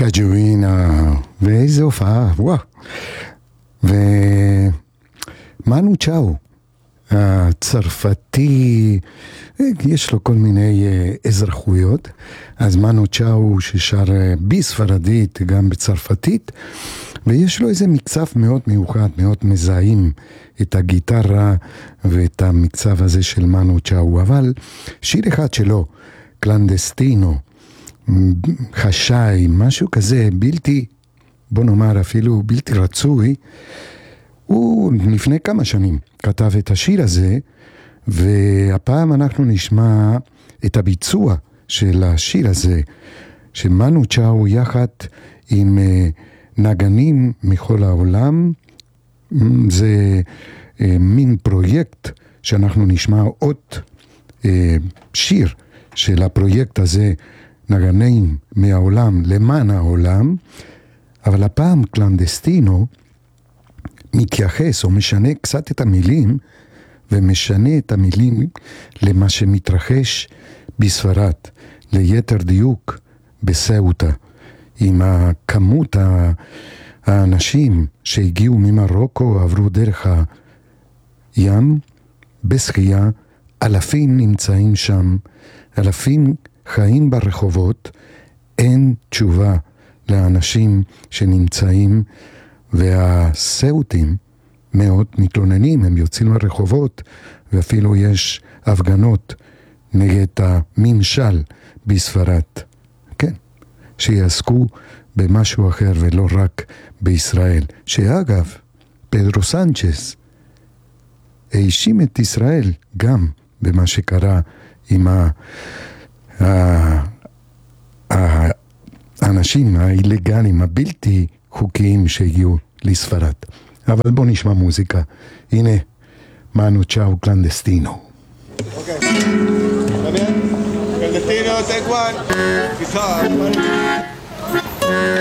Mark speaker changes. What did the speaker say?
Speaker 1: קג'ואינה, ואיזה הופעה, וואו. ומנו צ'או, הצרפתי, יש לו כל מיני אזרחויות, אז מנו צ'או ששר בספרדית, גם בצרפתית, ויש לו איזה מקצב מאוד מיוחד, מאוד מזהים את הגיטרה ואת המקצב הזה של מנו צ'או, אבל שיר אחד שלו, קלנדסטינו, חשאי, משהו כזה בלתי, בוא נאמר אפילו בלתי רצוי, הוא לפני כמה שנים כתב את השיר הזה, והפעם אנחנו נשמע את הביצוע של השיר הזה, שמנו צ'או יחד עם נגנים מכל העולם. זה מין פרויקט שאנחנו נשמע עוד שיר של הפרויקט הזה, נגנים מהעולם למען העולם, אבל הפעם קלנדסטינו מתייחס או משנה קצת את המילים, ומשנה את המילים למה שמתרחש בספרד, ליתר דיוק בסאוטה, עם הכמות האנשים שהגיעו ממרוקו, עברו דרך הים, בשחייה, אלפים נמצאים שם, אלפים חיים ברחובות, אין תשובה לאנשים שנמצאים, והסאוטים מאוד מתלוננים, הם יוצאים לרחובות, ואפילו יש הפגנות נגד הממשל בספרד, כן, שיעסקו במשהו אחר ולא רק בישראל, שאגב, פדרו סנצ'ס האשים את ישראל גם במה שקרה עם האנשים האילגליים, הבלתי חוקיים שהגיעו לספרד. אבל בוא נשמע מוזיקה. הנה, מנו צ'או, קלנדסטינו.
Speaker 2: אוקיי. קלנדסטינו, take one. גיטר.